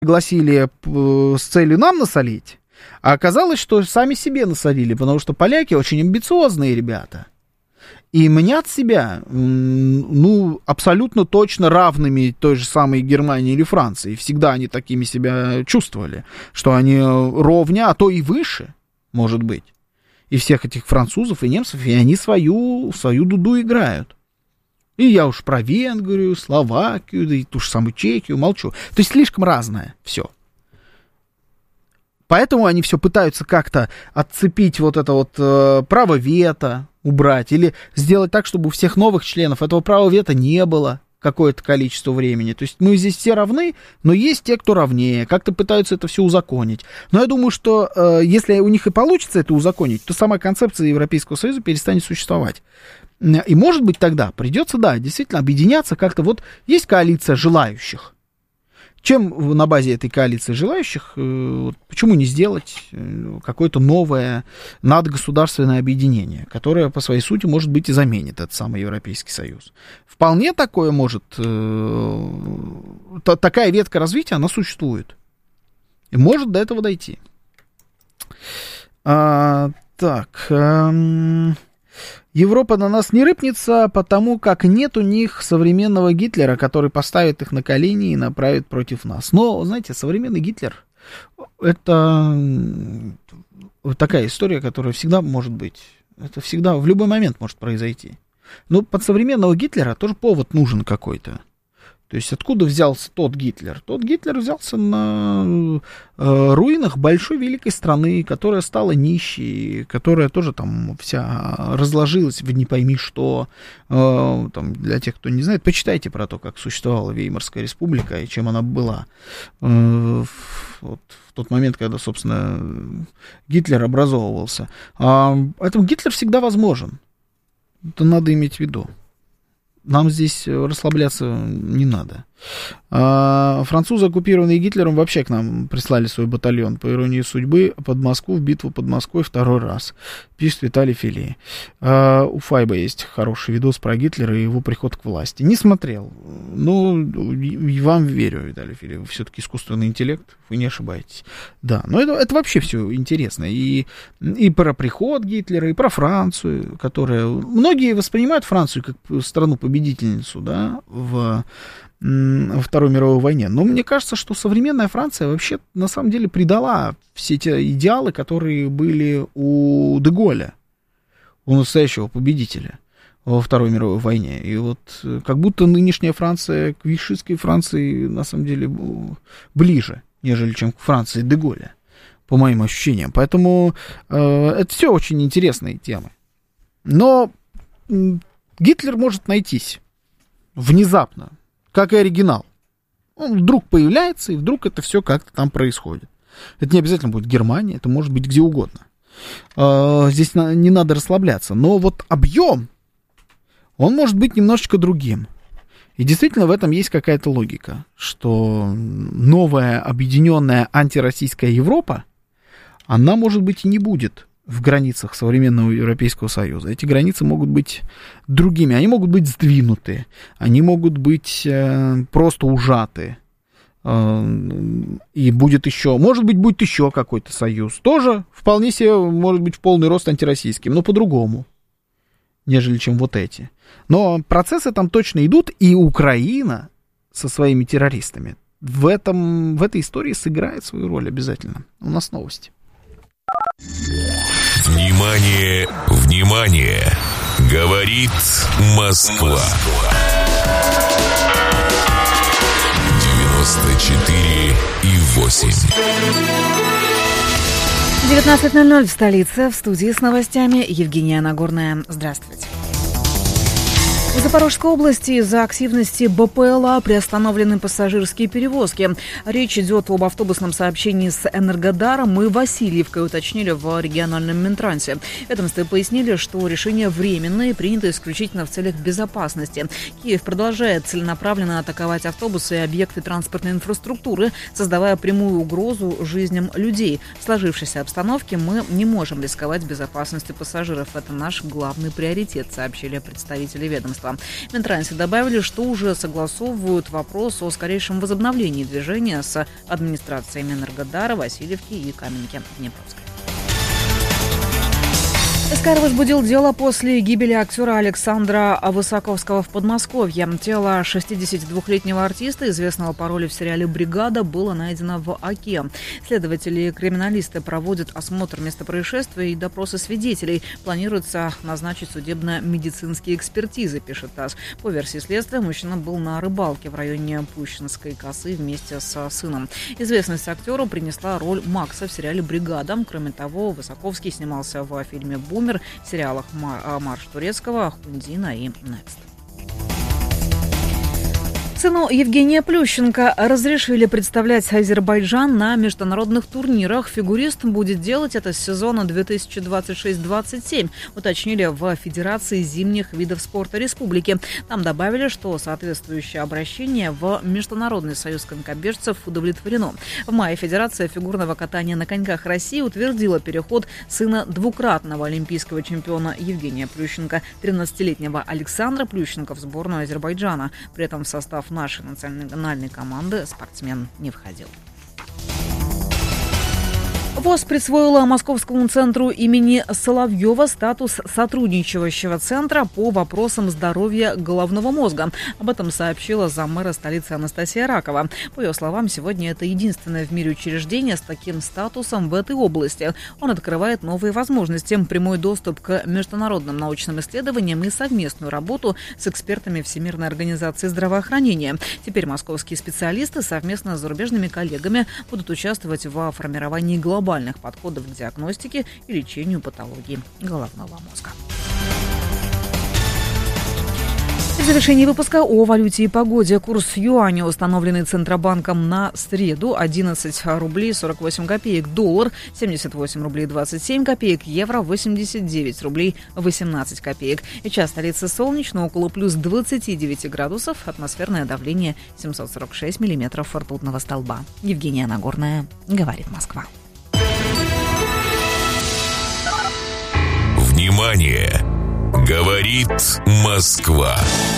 пригласили с целью нам насолить, а оказалось, что сами себе насолили, потому что поляки очень амбициозные ребята. И мнят себя, абсолютно точно равными той же самой Германии или Франции. Всегда они такими себя чувствовали, что они ровня, а то и выше, может быть, и всех этих французов и немцев, и они свою дуду играют. И я уж про Венгрию, Словакию, да и ту же самую Чехию молчу. То есть слишком разное все. Поэтому они все пытаются как-то отцепить вот это вот право вето, убрать, или сделать так, чтобы у всех новых членов этого права вето не было какое-то количество времени. То есть мы здесь все равны, но есть те, кто равнее, как-то пытаются это все узаконить. Но я думаю, что если у них и получится это узаконить, то сама концепция Европейского Союза перестанет существовать. И, может быть, тогда придется, да, действительно объединяться как-то. Вот есть коалиция желающих. Чем на базе этой коалиции желающих, почему не сделать какое-то новое надгосударственное объединение, которое по своей сути, может быть, и заменит этот самый Европейский Союз? Вполне такое может, такая ветка развития, она существует. И может до этого дойти. Европа на нас не рыпнется, потому как нет у них современного Гитлера, который поставит их на колени и направит против нас. Но, знаете, современный Гитлер — это такая история, которая всегда может быть. Это всегда, в любой момент может произойти. Но под современного Гитлера тоже повод нужен какой-то. То есть откуда взялся тот Гитлер? Тот Гитлер взялся на руинах большой великой страны, которая стала нищей, которая тоже там вся разложилась в не пойми что. Там, для тех, кто не знает, почитайте про то, как существовала Веймарская республика и чем она была. Вот, в тот момент, когда, собственно, Гитлер образовывался. Поэтому Гитлер всегда возможен. Это надо иметь в виду. Нам здесь расслабляться не надо. Французы, оккупированные Гитлером, вообще к нам прислали свой батальон, по иронии судьбы, под Москву, в битву под Москвой второй раз. Пишет Виталий Филей. У Файба есть хороший видос про Гитлера и его приход к власти. Не смотрел. Но вам верю, Виталий Филей. Вы все-таки искусственный интеллект, вы не ошибаетесь. Да, но это вообще все интересно. И про приход Гитлера, и про Францию, которая... Многие воспринимают Францию как страну-победительницу, да, во Второй мировой войне. Но мне кажется, что современная Франция вообще на самом деле предала все те идеалы, которые были у де Голля, у настоящего победителя во Второй мировой войне. И вот как будто нынешняя Франция к вишистской Франции на самом деле ближе, нежели чем к Франции де Голля, по моим ощущениям. Поэтому это все очень интересные темы. Но Гитлер может найтись внезапно, как и оригинал. Он вдруг появляется, и вдруг это все как-то там происходит. Это не обязательно будет Германия, это может быть где угодно. Здесь не надо расслабляться. Но вот объем, он может быть немножечко другим. И действительно в этом есть какая-то логика, что новая объединенная антироссийская Европа, она, может быть, и не будет в границах современного Европейского Союза. Эти границы могут быть другими. Они могут быть сдвинуты. Они могут быть просто ужаты. И будет еще... Может быть, будет еще какой-то союз. Тоже вполне себе может быть в полный рост антироссийским, но по-другому, нежели чем вот эти. Но процессы там точно идут, и Украина со своими террористами в этой истории сыграет свою роль обязательно. У нас новости. Внимание, внимание! Говорит Москва. 94,8. 19:00 в столице. В студии с новостями Евгения Нагорная. Здравствуйте. В Запорожской области из-за активности БПЛА приостановлены пассажирские перевозки. Речь идет об автобусном сообщении с Энергодаром и Васильевкой, уточнили в региональном Минтрансе. Ведомстве пояснили, что решение временное и принято исключительно в целях безопасности. Киев продолжает целенаправленно атаковать автобусы и объекты транспортной инфраструктуры, создавая прямую угрозу жизням людей. В сложившейся обстановке мы не можем рисковать безопасностью пассажиров. Это наш главный приоритет, сообщили представители ведомства. Минтранса. В Минтрансе добавили, что уже согласовывают вопрос о скорейшем возобновлении движения с администрациями Энергодара, Васильевки и Каменки-Днепровской. СКР возбудил дело после гибели актера Александра Высоковского в Подмосковье. Тело 62-летнего артиста, известного по роли в сериале «Бригада», было найдено в Оке. Следователи и криминалисты проводят осмотр места происшествия и допросы свидетелей. Планируется назначить судебно-медицинские экспертизы, пишет ТАСС. По версии следствия, мужчина был на рыбалке в районе Пущинской косы вместе со сыном. Известность актеру принесла роль Макса в сериале «Бригада». Кроме того, Высоковский снимался в фильме «Бумер», в сериалах «Марш Турецкого», «Хундина» и «Next». Сыну Евгения Плющенко разрешили представлять Азербайджан на международных турнирах. Фигурист будет делать это с сезона 2026-27, уточнили в Федерации зимних видов спорта республики. Там добавили, что соответствующее обращение в Международный союз конькобежцев удовлетворено. В мае Федерация фигурного катания на коньках России утвердила переход сына двукратного олимпийского чемпиона Евгения Плющенко, 13-летнего Александра Плющенко, в сборную Азербайджана. При этом в состав нашей национальной команды спортсмен не входил. ВОЗ присвоила Московскому центру имени Соловьева статус сотрудничающего центра по вопросам здоровья головного мозга. Об этом сообщила заммэра столицы Анастасия Ракова. По ее словам, сегодня это единственное в мире учреждение с таким статусом в этой области. Он открывает новые возможности, прямой доступ к международным научным исследованиям и совместную работу с экспертами Всемирной организации здравоохранения. Теперь московские специалисты совместно с зарубежными коллегами будут участвовать во формировании глобальных подходов к диагностике и лечению патологий головного мозга. В завершении выпуска о валюте и погоде. Курс юаня, установленный Центробанком на среду, 11 рублей 48 копеек. Доллар 78 рублей 27 копеек. Евро 89 рублей 18 копеек. Сейчас столица солнечно, около плюс 29 градусов. Атмосферное давление 746 миллиметров ртутного столба. Евгения Нагорная, говорит Москва. Внимание! Говорит Москва.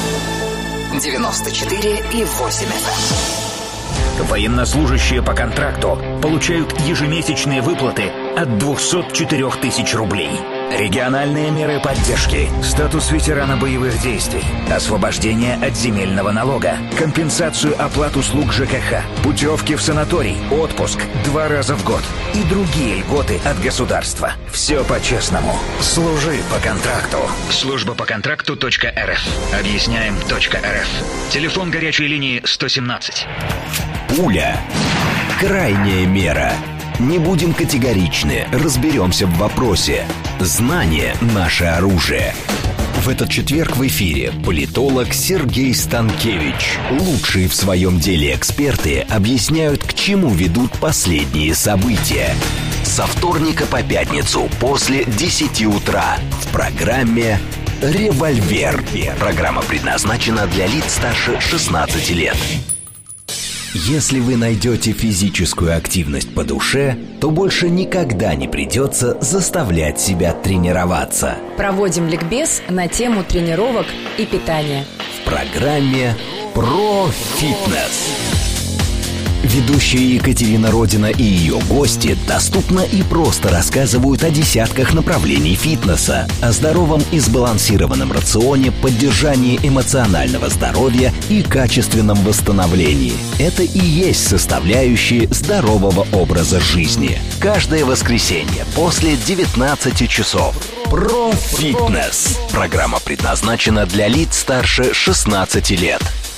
94,8 FM. Военнослужащие по контракту получают ежемесячные выплаты от 204 тысяч рублей. Региональные меры поддержки, статус ветерана боевых действий, освобождение от земельного налога, компенсацию оплат услуг ЖКХ, путевки в санаторий, отпуск 2 раза в год и другие льготы от государства. Все по-честному. Служи по контракту. Служба по контракту.рф. Объясняем.рф. Телефон горячей линии 117. Пуля. Крайняя мера. Не будем категоричны, разберемся в вопросе. Знание – наше оружие. В этот четверг в эфире политолог Сергей Станкевич. Лучшие в своем деле эксперты объясняют, к чему ведут последние события. Со вторника по пятницу после 10 утра в программе «Револьвер». Программа предназначена для лиц старше 16 лет. Если вы найдете физическую активность по душе, то больше никогда не придется заставлять себя тренироваться. Проводим ликбез на тему тренировок и питания. В программе «Про фитнес». Ведущие Екатерина Родина и ее гости доступно и просто рассказывают о десятках направлений фитнеса, о здоровом и сбалансированном рационе, поддержании эмоционального здоровья и качественном восстановлении. Это и есть составляющие здорового образа жизни. Каждое воскресенье после 19 часов. Про фитнес. Программа предназначена для лиц старше 16 лет.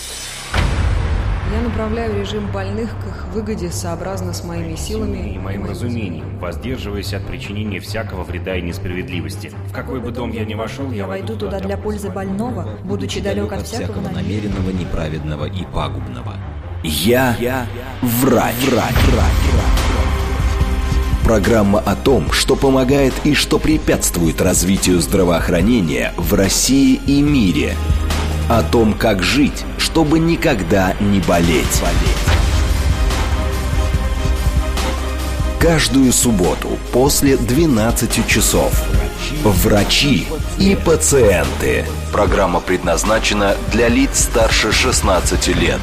Я направляю режим больных к их выгоде сообразно с моими силами и моим разумением, воздерживаясь от причинения всякого вреда и несправедливости. В какой бы дом я ни вошел, я войду туда для пользы больного, будучи далек от всякого намеренного, неправедного и пагубного. Я врач. Программа о том, что помогает и что препятствует развитию здравоохранения в России и мире. О том, как жить, чтобы никогда не болеть. Каждую субботу после 12 часов. врачи и пациенты. Программа предназначена для лиц старше 16 лет.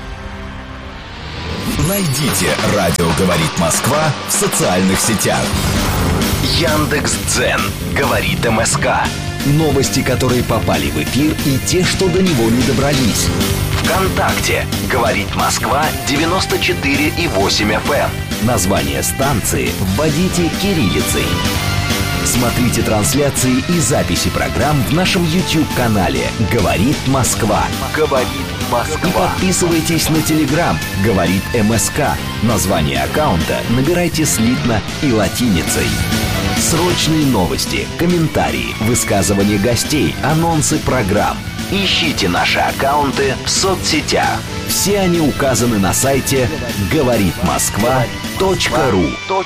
Найдите «Радио говорит Москва» в социальных сетях. Яндекс.Дзен говорит МСК. Новости, которые попали в эфир, и те, что до него не добрались. ВКонтакте говорит Москва 94,8 FM. Название станции вводите кириллицей. Смотрите трансляции и записи программ в нашем YouTube-канале «Говорит Москва». «Говорит Москва». И подписывайтесь на Telegram «Говорит МСК». Название аккаунта набирайте слитно и латиницей. Срочные новости, комментарии, высказывания гостей, анонсы программ. Ищите наши аккаунты в соцсетях. Все они указаны на сайте говоритмосква.ру.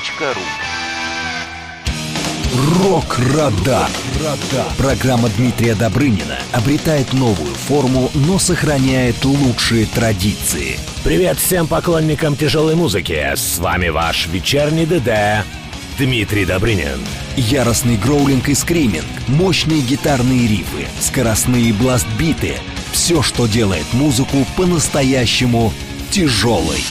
Рок-Радар. Программа Дмитрия Добрынина обретает новую форму, но сохраняет лучшие традиции. Привет всем поклонникам тяжелой музыки. С вами ваш вечерний ДД Дмитрий Добрынин. Яростный гроулинг и скриминг, мощные гитарные рифы, скоростные бласт-биты. Все, что делает музыку по-настоящему тяжелой.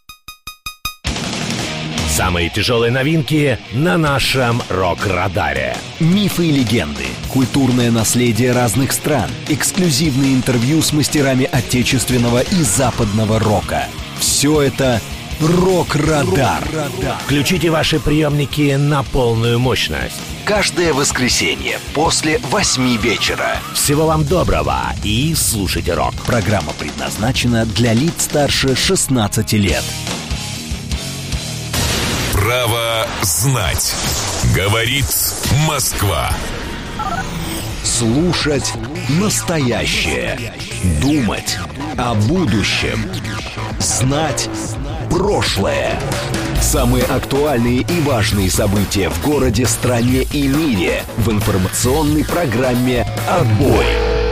Самые тяжелые новинки на нашем Рок-Радаре. Мифы и легенды, культурное наследие разных стран, эксклюзивные интервью с мастерами отечественного и западного рока. Все это Рок-Радар. Включите ваши приемники на полную мощность. Каждое воскресенье после 8 вечера. Всего вам доброго и слушайте рок. Программа предназначена для лиц старше 16 лет. Право знать. Говорит Москва. Слушать настоящее. Думать о будущем. Знать прошлое. Самые актуальные и важные события в городе, стране и мире в информационной программе «Отбой».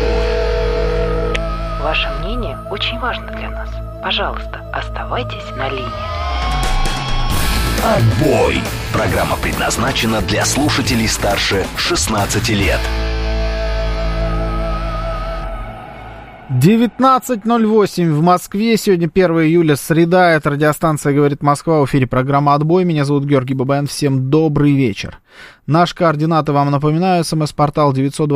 Ваше мнение очень важно для нас. Пожалуйста, оставайтесь на линии. «Отбой». Программа предназначена для слушателей старше 16 лет. 19:08 в Москве. Сегодня 1 июля, среда. Это радиостанция «Говорит Москва». В эфире программа «Отбой». Меня зовут Георгий Бабаян. Всем добрый вечер. Наши координаты вам напоминаю. СМС-портал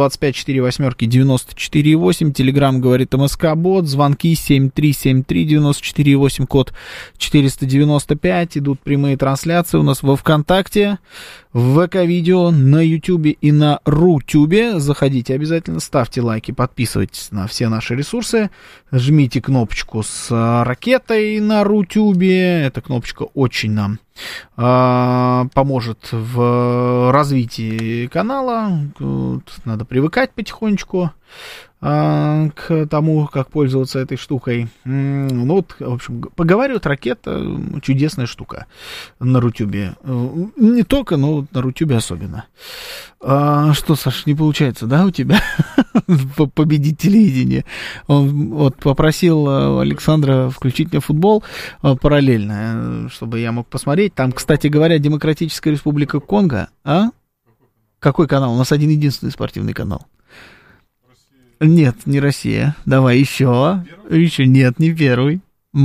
925-48-94-8. Телеграм «Говорит МСК-бот». Звонки 7373-94-8, код 495. Идут прямые трансляции у нас во ВКонтакте, в ВК-видео, на Ютубе и на Рутюбе. Заходите обязательно, ставьте лайки, подписывайтесь на все наши ресурсы. Жмите кнопочку с ракетой на Рутюбе. Эта кнопочка очень нам поможет в развитии канала. Надо привыкать потихонечку к тому, как пользоваться этой штукой. Ну вот, в общем, поговаривают, ракета чудесная штука на Рутюбе. Не только, но на Рутюбе особенно. Что, Саш, не получается, да, у тебя победить телевидение? Он вот попросил Александра включить мне футбол параллельно, чтобы я мог посмотреть. Там, кстати говоря, Демократическая Республика Конго. Какой канал? У нас один единственный спортивный канал. Нет, не Россия. Давай еще. Еще нет, не первый.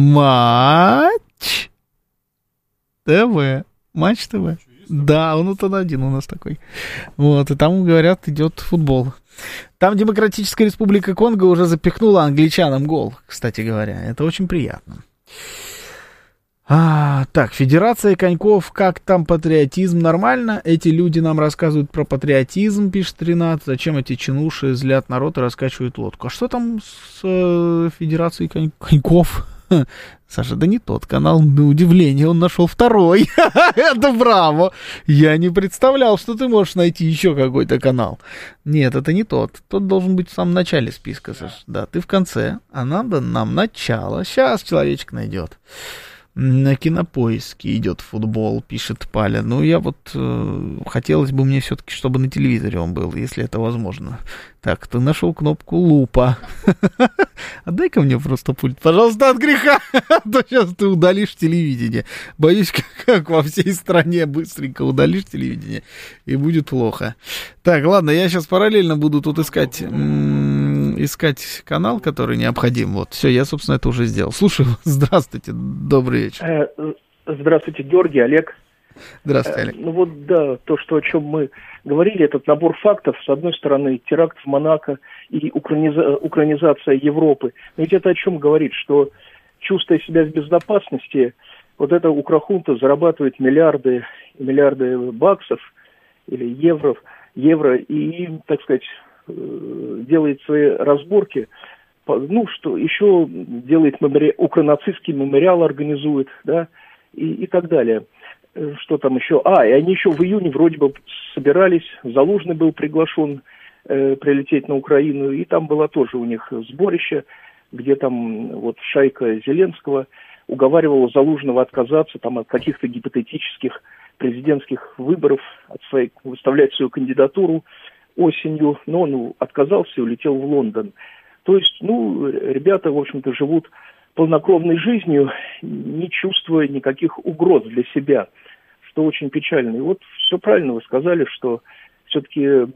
Матч ТВ. Матч ТВ. Да, он вот он один у нас такой. Вот, и там, говорят, идет футбол. Там Демократическая Республика Конго уже запихнула англичанам гол, кстати говоря. Это очень приятно. Так, Федерация коньков, как там патриотизм? Нормально? Эти люди нам рассказывают про патриотизм, пишет Ренат. Зачем эти чинуши злят народ и раскачивают лодку? А что там с Федерацией коньков? Саша, да не тот канал, на удивление, он нашел второй. Это браво! Я не представлял, что ты можешь найти еще какой-то канал. Нет, это не тот. Тот должен быть в самом начале списка, Саша. Да, ты в конце, а надо нам начало. Сейчас человечек найдет. На Кинопоиске идет футбол, пишет Паля. Ну, я вот... хотелось бы мне все-таки, чтобы на телевизоре он был, если это возможно. Так, ты нашел кнопку лупа. Отдай-ка мне просто пульт, пожалуйста, от греха. А то сейчас ты удалишь телевидение. Боюсь, как во всей стране быстренько удалишь телевидение, и будет плохо. Так, ладно, я сейчас параллельно буду тут искать канал, который необходим. Вот, все, я, собственно, это уже сделал. Слушаю, здравствуйте, добрый вечер. Здравствуйте, Георгий, Олег. Здравствуйте, Олег. Ну вот, да, то, о чем мы говорили, этот набор фактов, с одной стороны, теракт в Монако и украинизация Европы. Но ведь это о чем говорит, что, чувствуя себя в безопасности, вот эта Украхунта зарабатывает миллиарды баксов или евро, и, так сказать, делает свои разборки, ну, что еще делает укронацистский мемориал, организует, да, и так далее. Что там еще? И они еще в июне вроде бы собирались, Залужный был приглашен прилететь на Украину, и там было тоже у них сборище, где там вот шайка Зеленского уговаривала Залужного отказаться там от каких-то гипотетических президентских выборов, выставлять свою кандидатуру осенью, но он отказался и улетел в Лондон. То есть, ребята, в общем-то, живут полнокровной жизнью, не чувствуя никаких угроз для себя, что очень печально. И вот все правильно вы сказали, что все-таки,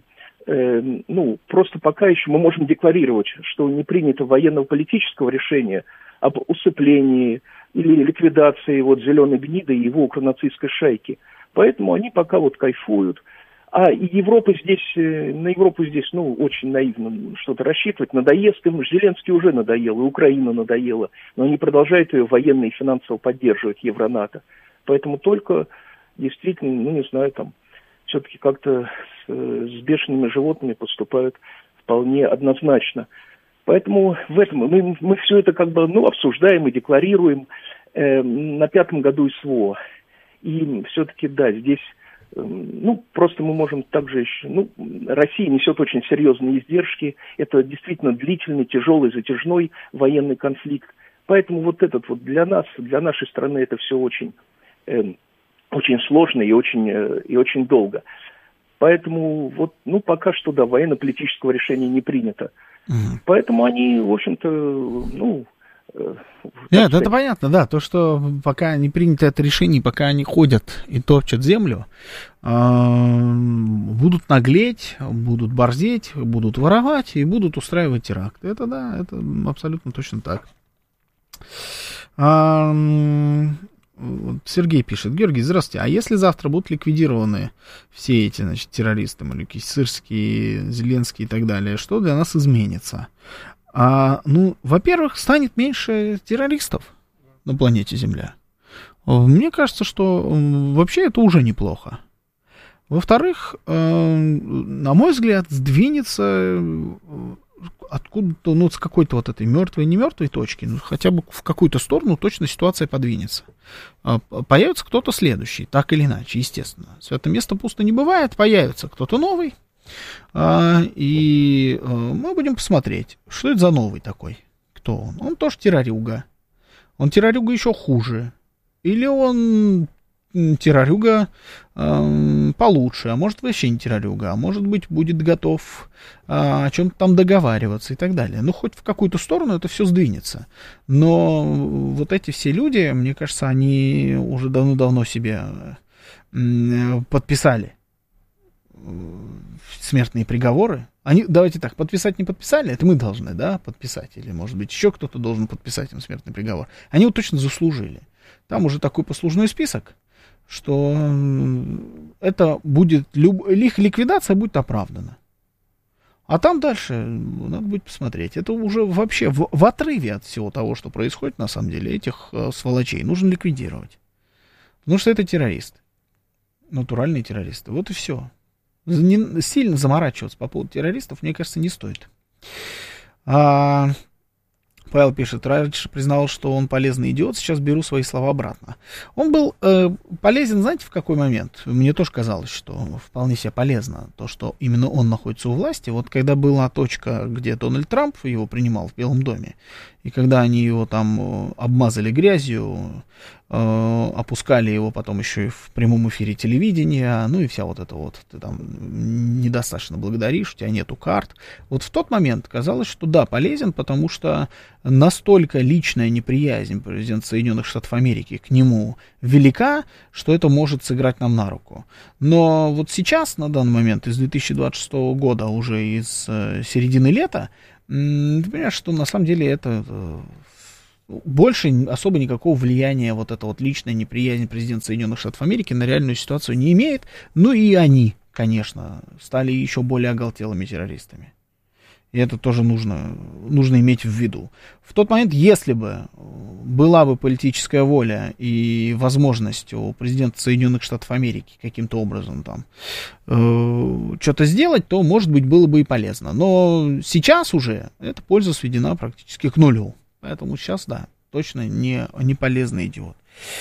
просто пока еще мы можем декларировать, что не принято военно-политического решения об усыплении или ликвидации вот зеленой гниды и его укронацистской шайки. Поэтому они пока вот кайфуют. И на Европу здесь, очень наивно что-то рассчитывать. Надоест им, Зеленский уже надоел, и Украина надоела. Но они продолжают ее военно и финансово поддерживать, Евронато. Поэтому только, действительно, все-таки как-то с бешеными животными поступают вполне однозначно. Поэтому в этом мы все это обсуждаем и декларируем на 5-м году СВО. И все-таки, да, здесь... просто мы можем также еще... Россия несет очень серьезные издержки. Это действительно длительный, тяжелый, затяжной военный конфликт. Поэтому вот этот вот для нас, для нашей страны это все очень, очень сложно и очень долго. Поэтому пока что, да, военно-политического решения не принято. Поэтому они, в общем-то, Нет, это понятно, да. То, что пока не принято это решение, пока они ходят и топчут землю, будут наглеть, будут борзеть, будут воровать и будут устраивать теракты. Это да, это абсолютно точно так. Сергей пишет: Георгий, здравствуйте. А если завтра будут ликвидированы все эти, террористы, Сырские, Зеленские и так далее, что для нас изменится? Во-первых, станет меньше террористов на планете Земля. Мне кажется, что вообще это уже неплохо. Во-вторых, на мой взгляд, сдвинется откуда-то, с какой-то вот этой мертвой, не мертвой точки, хотя бы в какую-то сторону точно ситуация подвинется. Появится кто-то следующий, так или иначе, естественно. Святое место пусто не бывает, появится кто-то новый. И мы будем посмотреть, что это за новый такой. Кто он? Он тоже террорюга. Он террорюга еще хуже. Или он террорюга получше, а может вообще не террорюга, а может быть будет готов о чем-то там договариваться и так далее. Хоть в какую-то сторону это все сдвинется. Но вот эти все люди, мне кажется, они уже давно себе подписали смертные приговоры. Они, давайте так, подписать не подписали, это мы должны, да, подписать, или, может быть, еще кто-то должен подписать им смертный приговор. Они его точно заслужили. Там уже такой послужной список, что это будет, их ликвидация будет оправдана. А там дальше надо будет посмотреть. Это уже вообще в отрыве от всего того, что происходит, на самом деле, этих сволочей нужно ликвидировать. Потому что это террористы. Натуральные террористы. Вот и все. Сильно заморачиваться по поводу террористов, мне кажется, не стоит. Павел пишет: раньше признал, что он полезный идиот, сейчас беру свои слова обратно. Он был полезен, знаете, в какой момент? Мне тоже казалось, что вполне себе полезно то, что именно он находится у власти. Вот когда была точка, где Дональд Трамп его принимал в Белом доме, и когда они его там обмазали грязью, опускали его потом еще и в прямом эфире телевидения, ну и вся вот эта вот, ты там недостаточно благодаришь, у тебя нету карт. Вот в тот момент казалось, что да, полезен, потому что настолько личная неприязнь президента Соединенных Штатов Америки к нему велика, что это может сыграть нам на руку. Но вот сейчас, на данный момент, из 2026 года, уже из середины лета, ты понимаешь, что на самом деле это... Больше особо никакого влияния вот эта вот личная неприязнь президента Соединенных Штатов Америки на реальную ситуацию не имеет. Ну и они, конечно, стали еще более оголтелыми террористами. И это тоже нужно иметь в виду. В тот момент, если бы была бы политическая воля и возможность у президента Соединенных Штатов Америки каким-то образом там что-то сделать, то, может быть, было бы и полезно. Но сейчас уже эта польза сведена практически к нулю. Поэтому сейчас, да, точно не полезный идиот.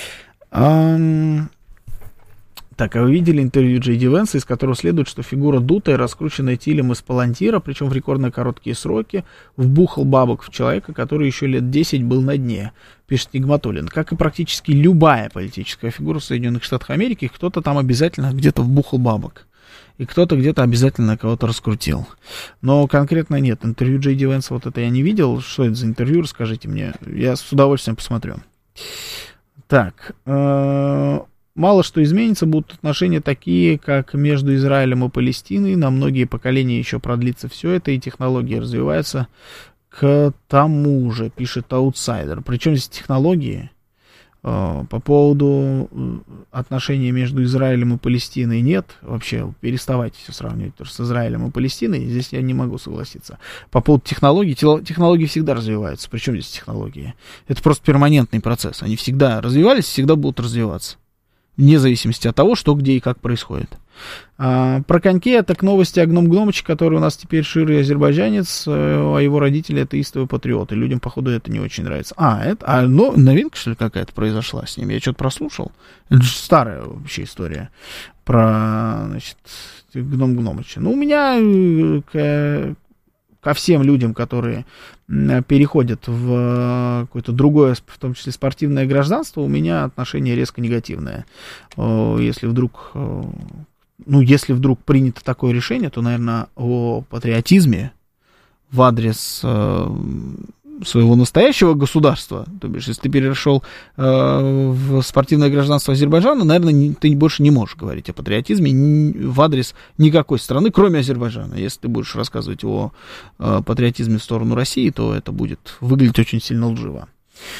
Так, а вы видели интервью Джей Ди Венса, из которого следует, что фигура дутая, раскрученная Тилем из Палантира, причем в рекордно короткие сроки, вбухал бабок в человека, который еще лет 10 был на дне, пишет Нигматуллин. Как и практически любая политическая фигура в Соединенных Штатах Америки, кто-то там обязательно где-то вбухал бабок. И кто-то где-то обязательно кого-то раскрутил. Но конкретно нет. Интервью Джей Ди Венса вот это я не видел. Что это за интервью? Расскажите мне. Я с удовольствием посмотрю. Так. Мало что изменится. Будут отношения такие, как между Израилем и Палестиной. На многие поколения еще продлится все это. И технологии развиваются к тому же, пишет Аутсайдер. Причем здесь технологии... По поводу отношений между Израилем и Палестиной нет. Вообще, переставайте все сравнивать с Израилем и Палестиной. Здесь я не могу согласиться. По поводу технологий. Технологии всегда развиваются. Причем здесь технологии? Это просто перманентный процесс. Они всегда развивались, всегда будут развиваться. Вне зависимости от того, что, где и как происходит. Про коньки, это к новости о Гном Гномыче, который у нас теперь ширый азербайджанец, а его родители атеисты и патриоты. Людям, походу, это не очень нравится. Ну, новинка, что ли, какая-то произошла с ним? Я что-то прослушал. Это же старая вообще история про, значит, Гном Гномыча. Ну, у меня ко всем людям, которые переходят в какое-то другое, в том числе спортивное гражданство, у меня отношение резко негативное. Если вдруг принято такое решение, то, наверное, о патриотизме в адрес своего настоящего государства, то бишь, если ты перешел в спортивное гражданство Азербайджана, наверное, ты больше не можешь говорить о патриотизме в адрес никакой страны, кроме Азербайджана. Если ты будешь рассказывать о патриотизме в сторону России, то это будет выглядеть очень сильно лживо.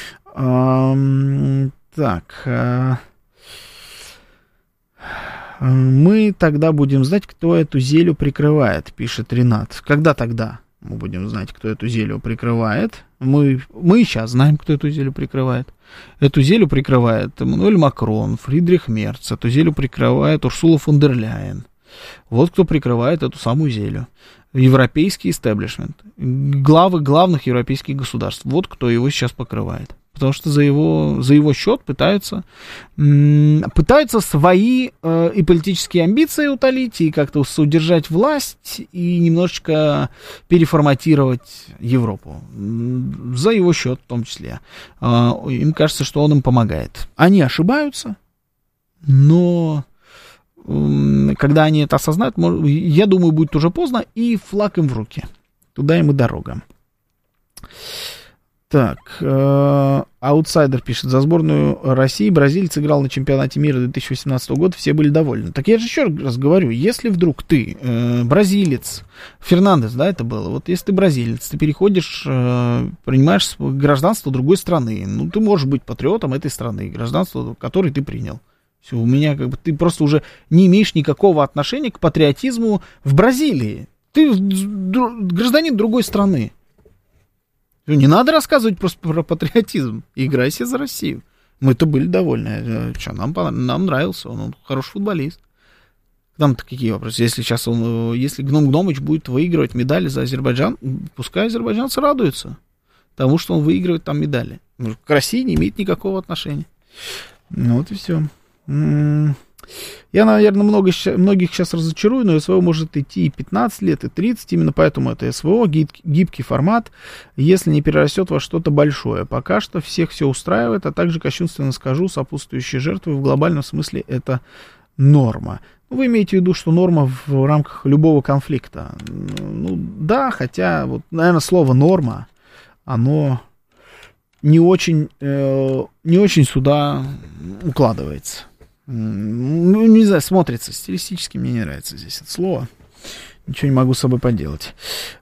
Так... Мы тогда будем знать, кто эту зелю прикрывает, пишет Ренат. Когда тогда мы будем знать, кто эту зелю прикрывает? Мы сейчас знаем, кто эту зелю прикрывает. Эту зелю прикрывает Эммануэль Макрон, Фридрих Мерц. Эту зелю прикрывает Урсула фон дер Ляйен. Вот кто прикрывает эту самую зелю. Европейский истеблишмент. Главы главных европейских государств. Вот кто его сейчас покрывает. Потому что за его счет пытаются свои и политические амбиции утолить, и как-то удержать власть, и немножечко переформатировать Европу. За его счет в том числе. Им кажется, что он им помогает. Они ошибаются, но когда они это осознают, я думаю, будет уже поздно, и флаг им в руки. Туда им и дорога. Так, Аутсайдер пишет, за сборную России бразилец играл на чемпионате мира 2018 года, все были довольны. Так я же еще раз говорю, если вдруг ты бразилец, Фернандес, да, это было, вот если ты бразилец, ты переходишь, принимаешь гражданство другой страны, ну, ты можешь быть патриотом этой страны, гражданство, которое ты принял. Все, у меня как бы, ты просто уже не имеешь никакого отношения к патриотизму в Бразилии. Ты гражданин другой страны. Не надо рассказывать просто про патриотизм. Играйся за Россию. Мы-то были довольны. Что, нам нравился. Он хороший футболист. Там-то какие вопросы? Если Гном Гномыч будет выигрывать медали за Азербайджан, пускай азербайджанцы радуются тому, что он выигрывает там медали. К России не имеет никакого отношения. Ну вот и все. Я, наверное, многих сейчас разочарую, но СВО может идти и 15 лет, и 30, именно поэтому это СВО, гибкий формат, если не перерастет во что-то большое. Пока что всех все устраивает, а также, кощунственно скажу, сопутствующие жертвы в глобальном смысле это норма. Вы имеете в виду, что норма в рамках любого конфликта? Ну, да, хотя, вот, наверное, слово «норма», оно не очень сюда укладывается. Ну, не знаю, смотрится стилистически, мне не нравится здесь это слово. Ничего не могу с собой поделать.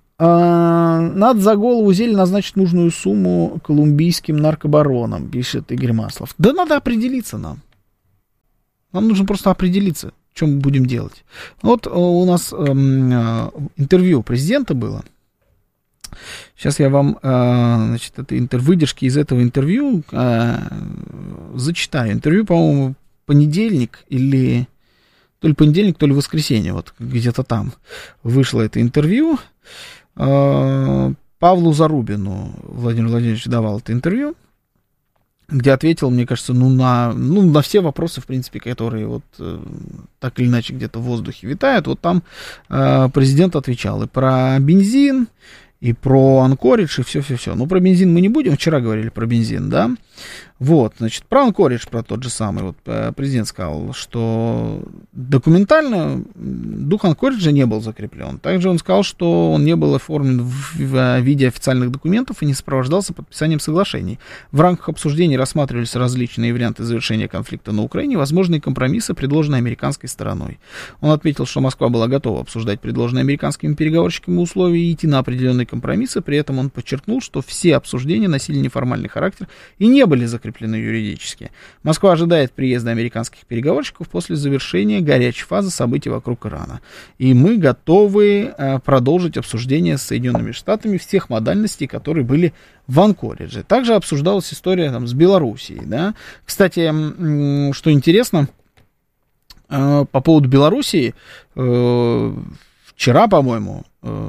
Надо за голову зелень назначить нужную сумму колумбийским наркобаронам, пишет Игорь Маслов. Да надо определиться нам. Нам нужно просто определиться, что мы будем делать. Вот у нас интервью президента было. Сейчас я вам, значит, выдержки из этого интервью зачитаю. Интервью, по-моему, понедельник или... То ли понедельник, то ли воскресенье, вот где-то там вышло это интервью. Павлу Зарубину Владимир Владимирович давал это интервью, где ответил, мне кажется, на все вопросы, в принципе, которые вот так или иначе где-то в воздухе витают. Вот там президент отвечал и про бензин, и про Анкоридж, и все-все-все. Ну, про бензин мы не будем, вчера говорили про бензин, да. Вот, значит, про Анкоридж, про тот же самый, вот президент сказал, что документально дух Анкориджа не был закреплен. Также он сказал, что он не был оформлен в виде официальных документов и не сопровождался подписанием соглашений. В рамках обсуждений рассматривались различные варианты завершения конфликта на Украине, возможные компромиссы, предложенные американской стороной. Он отметил, что Москва была готова обсуждать предложенные американскими переговорщиками условия и идти на определенные компромиссы. При этом он подчеркнул, что все обсуждения носили неформальный характер и не были закреплены юридически. Москва ожидает приезда американских переговорщиков после завершения горячей фазы событий вокруг Ирана. И мы готовы продолжить обсуждение с Соединенными Штатами всех модальностей, которые были в Анкоридже. Также обсуждалась история там, с Белоруссией. Да? Кстати, что интересно, по поводу Белоруссии, вчера, по-моему,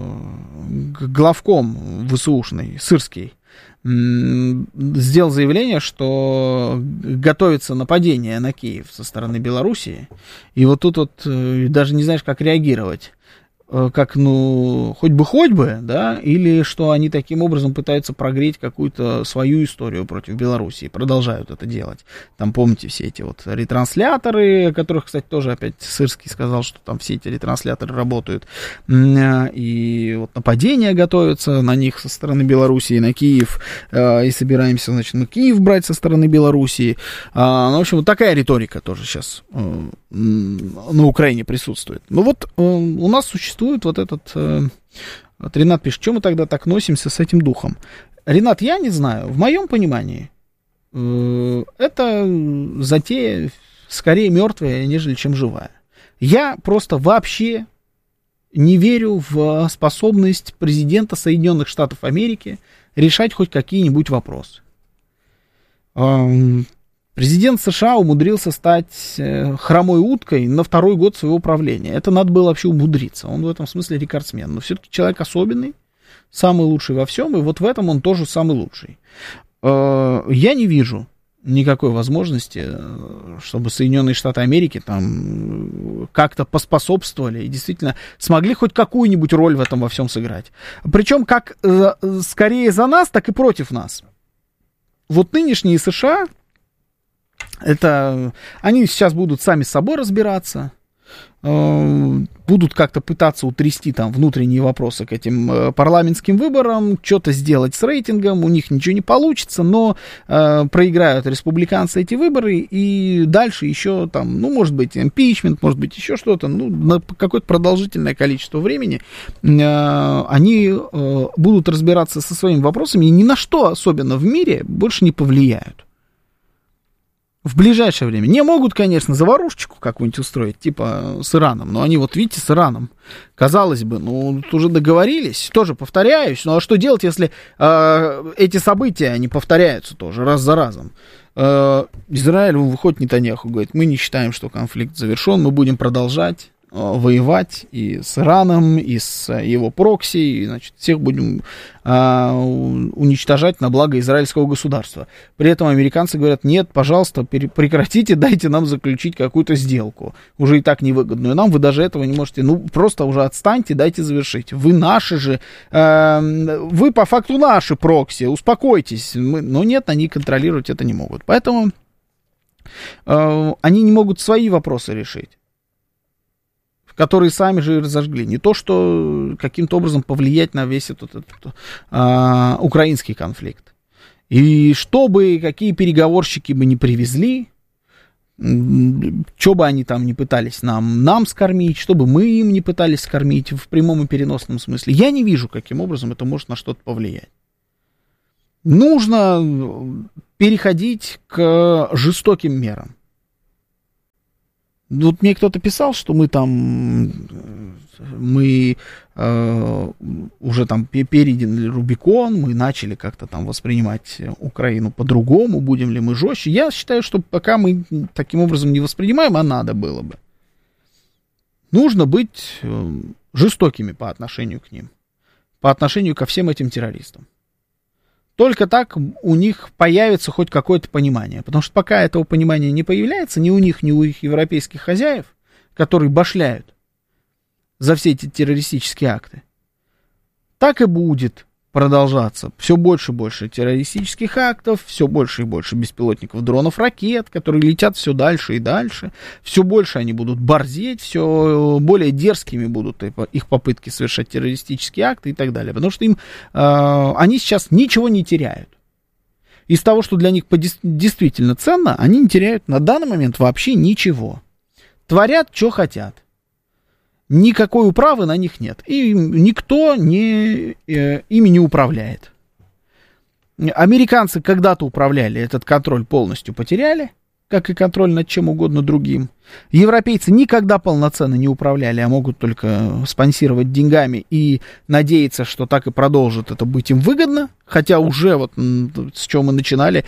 главком ВСУшный, Сырский, сделал заявление, что готовится нападение на Киев со стороны Белоруссии. И вот тут вот даже не знаешь, как реагировать. Как, хоть бы, да, или что они таким образом пытаются прогреть какую-то свою историю против Белоруссии, продолжают это делать. Там, помните, все эти вот ретрансляторы, о которых, кстати, тоже опять Сырский сказал, что там все эти ретрансляторы работают, и вот нападения готовятся на них со стороны Белоруссии, на Киев, и собираемся, значит, на Киев брать со стороны Белоруссии. В общем, вот такая риторика тоже сейчас на Украине присутствует. Ну вот у нас существует вот этот... Вот Ренат пишет, что мы тогда так носимся с этим духом? Ренат, я не знаю. В моем понимании это затея скорее мертвая, нежели чем живая. Я просто вообще не верю в способность президента Соединенных Штатов Америки решать хоть какие-нибудь вопросы. Президент США умудрился стать хромой уткой на второй год своего правления. Это надо было вообще умудриться. Он в этом смысле рекордсмен. Но все-таки человек особенный, самый лучший во всем, и вот в этом он тоже самый лучший. Я не вижу никакой возможности, чтобы Соединенные Штаты Америки там как-то поспособствовали и действительно смогли хоть какую-нибудь роль в этом во всем сыграть. Причем как скорее за нас, так и против нас. Вот нынешние США... Они сейчас будут сами с собой разбираться, будут как-то пытаться утрясти там внутренние вопросы к этим парламентским выборам, что-то сделать с рейтингом, у них ничего не получится, но проиграют республиканцы эти выборы, и дальше еще там, может быть, импичмент, может быть, еще что-то, на какое-то продолжительное количество времени они будут разбираться со своими вопросами и ни на что особенно в мире больше не повлияют. В ближайшее время. Не могут, конечно, заварушечку какую-нибудь устроить, типа с Ираном. Но они, вот видите, с Ираном, казалось бы, уже договорились. Тоже повторяюсь. Ну, а что делать, если эти события, они повторяются тоже, раз за разом? Израиль, выходит Нетаньяху, говорит, мы не считаем, что конфликт завершен, мы будем продолжать воевать и с Ираном, и с его прокси, и, значит, всех будем уничтожать на благо израильского государства. При этом американцы говорят: нет, пожалуйста, прекратите, дайте нам заключить какую-то сделку, уже и так невыгодную нам, вы даже этого не можете, ну, просто уже отстаньте, дайте завершить. Вы наши же, вы по факту наши прокси, успокойтесь. Но нет, они контролировать это не могут. Поэтому они не могут свои вопросы решить, которые сами же и разожгли. Не то, что каким-то образом повлиять на весь этот украинский конфликт. И чтобы какие переговорщики бы не привезли, что бы они там не пытались нам скормить, чтобы мы им не пытались скормить в прямом и переносном смысле, я не вижу, каким образом это может на что-то повлиять. Нужно переходить к жестоким мерам. Вот мне кто-то писал, что мы уже там перейден Рубикон, мы начали как-то там воспринимать Украину по-другому, будем ли мы жестче. Я считаю, что пока мы таким образом не воспринимаем, а надо было бы. Нужно быть жестокими по отношению к ним, по отношению ко всем этим террористам. Только так у них появится хоть какое-то понимание. Потому что пока этого понимания не появляется, ни у них, ни у их европейских хозяев, которые башляют за все эти террористические акты, так и будет продолжаться. Все больше и больше террористических актов, все больше и больше беспилотников, дронов, ракет, которые летят все дальше и дальше. Все больше они будут борзеть, все более дерзкими будут их попытки совершать террористические акты и так далее. Потому что они сейчас ничего не теряют. Из того, что для них действительно ценно, они не теряют на данный момент вообще ничего. Творят, что хотят. Никакой управы на них нет. И никто ими не управляет. Американцы когда-то управляли, этот контроль полностью потеряли, как и контроль над чем угодно другим. Европейцы никогда полноценно не управляли, а могут только спонсировать деньгами и надеяться, что так и продолжит это быть им выгодно. Хотя уже вот с чего мы начинали,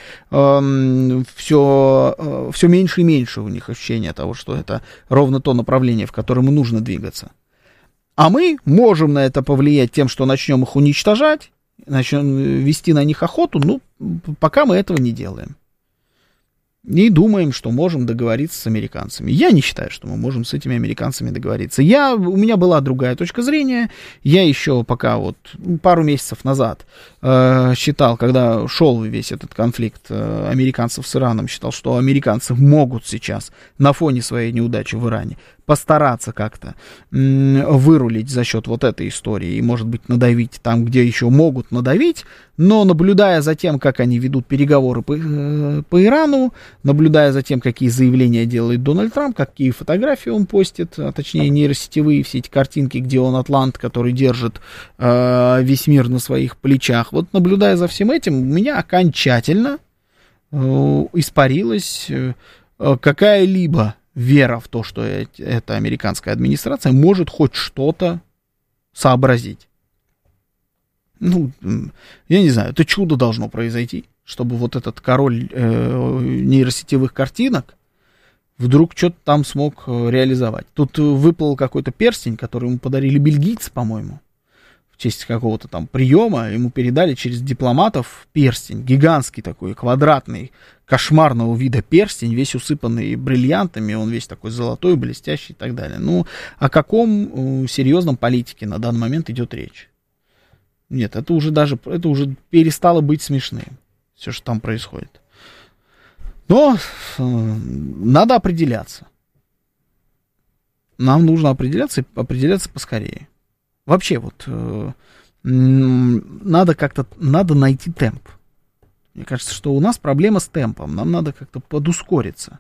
все меньше и меньше у них ощущения того, что это ровно то направление, в котором им нужно двигаться. А мы можем на это повлиять тем, что начнем их уничтожать, начнем вести на них охоту, ну, пока мы этого не делаем. И думаем, что можем договориться с американцами. Я не считаю, что мы можем с этими американцами договориться. У меня была другая точка зрения. Я еще пока вот пару месяцев назад считал, когда шел весь этот конфликт американцев с Ираном, считал, что американцы могут сейчас на фоне своей неудачи в Иране постараться как-то вырулить за счет вот этой истории и, может быть, надавить там, где еще могут надавить, но наблюдая за тем, как они ведут переговоры по Ирану, наблюдая за тем, какие заявления делает Дональд Трамп, какие фотографии он постит, а точнее нейросетевые, все эти картинки, где он атлант, который держит весь мир на своих плечах. Вот наблюдая за всем этим, у меня окончательно испарилась какая-либо вера в то, что эта американская администрация может хоть что-то сообразить. Ну, я не знаю, это чудо должно произойти, чтобы вот этот король нейросетевых картинок вдруг что-то там смог реализовать. Тут выплыл какой-то перстень, который ему подарили бельгийцы, по-моему, в честь какого-то там приема. Ему передали через дипломатов перстень, гигантский такой, квадратный, кошмарного вида перстень, весь усыпанный бриллиантами, он весь такой золотой, блестящий и так далее. Ну, о каком серьезном политике на данный момент идет речь? Нет, это уже перестало быть смешным, все, что там происходит. Но надо определяться. Нам нужно определяться поскорее. Вообще вот надо найти темп. Мне кажется, что у нас проблема с темпом. Нам надо как-то подускориться.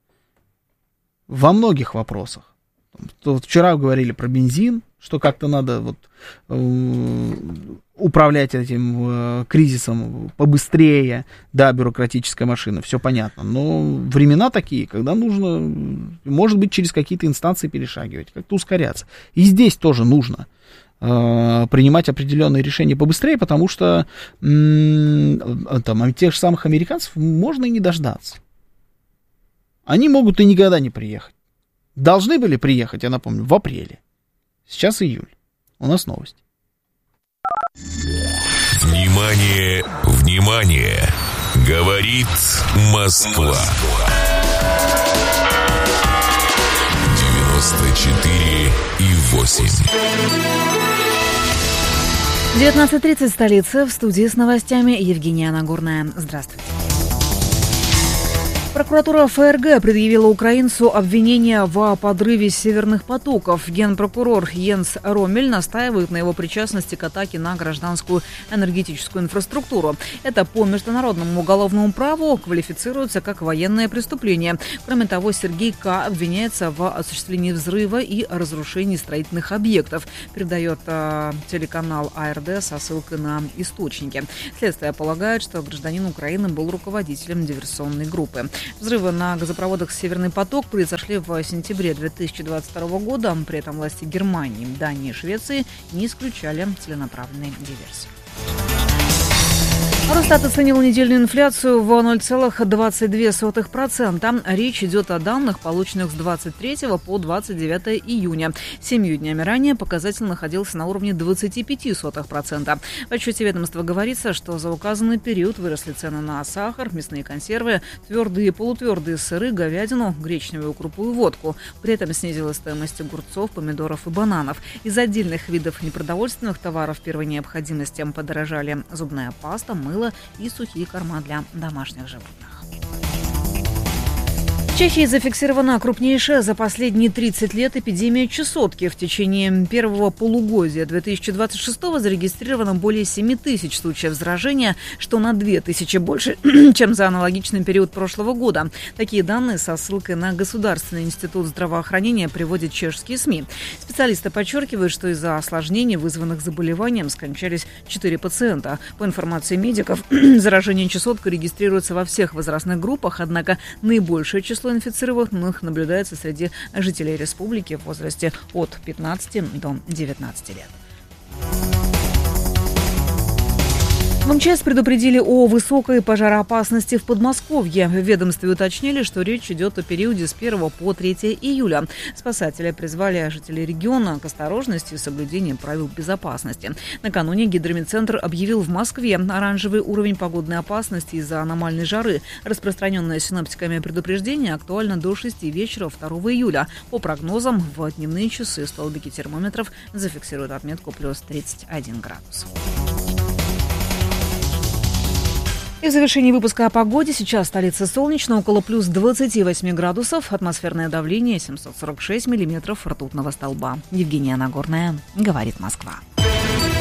Во многих вопросах. Вот вчера говорили про бензин, что как-то надо вот управлять этим кризисом побыстрее. Да, бюрократическая машина, все понятно. Но времена такие, когда нужно, может быть, через какие-то инстанции перешагивать, как-то ускоряться. И здесь тоже нужно принимать определенные решения побыстрее, потому что там, тех же самых американцев можно и не дождаться. Они могут и никогда не приехать. Должны были приехать, я напомню, в апреле. Сейчас июль. У нас новость. Внимание, внимание! Говорит Москва. 94,8. 19:30, столица. В студии с новостями Евгения Нагорная. Здравствуйте. Прокуратура ФРГ предъявила украинцу обвинение в подрыве северных потоков. Генпрокурор Йенс Роммель настаивает на его причастности к атаке на гражданскую энергетическую инфраструктуру. Это по международному уголовному праву квалифицируется как военное преступление. Кроме того, Сергей К. обвиняется в осуществлении взрыва и разрушении строительных объектов, передает телеканал АРД со ссылкой на источники. Следствие полагает, что гражданин Украины был руководителем диверсионной группы. Взрывы на газопроводах «Северный поток» произошли в сентябре 2022 года. При этом власти Германии, Дании и Швеции не исключали целенаправленной диверсии. Росстат оценил недельную инфляцию в 0,22%. Речь идет о данных, полученных с 23 по 29 июня. 7 днями ранее показатель находился на уровне 0,25%. В отчете ведомства говорится, что за указанный период выросли цены на сахар, мясные консервы, твердые и полутвердые сыры, говядину, гречневую крупу и водку. При этом снизилась стоимость огурцов, помидоров и бананов. Из отдельных видов непродовольственных товаров первой необходимости подорожали зубная паста, мыло и сухие корма для домашних животных. В Чехии зафиксирована крупнейшая за последние 30 лет эпидемия чесотки. В течение первого полугодия 2026-го зарегистрировано более 7 тысяч случаев заражения, что на 2 тысячи больше, чем за аналогичный период прошлого года. Такие данные со ссылкой на Государственный институт здравоохранения приводят чешские СМИ. Специалисты подчеркивают, что из-за осложнений, вызванных заболеванием, скончались 4 пациента. По информации медиков, заражение чесоткой регистрируется во всех возрастных группах, однако наибольшее число инфицированных наблюдается среди жителей республики в возрасте от 15 до 19 лет. В МЧС предупредили о высокой пожароопасности в Подмосковье. В ведомстве уточнили, что речь идет о периоде с 1 по 3 июля. Спасатели призвали жителей региона к осторожности и соблюдению правил безопасности. Накануне Гидромедцентр объявил в Москве оранжевый уровень погодной опасности из-за аномальной жары. Распространенное синоптиками предупреждение актуально до 6 вечера 2 июля. По прогнозам, в дневные часы столбики термометров зафиксируют отметку плюс 31 градус. И в завершении выпуска о погоде. Сейчас столица солнечно, около плюс 28 градусов. Атмосферное давление 746 миллиметров ртутного столба. Евгения Нагорная, говорит Москва.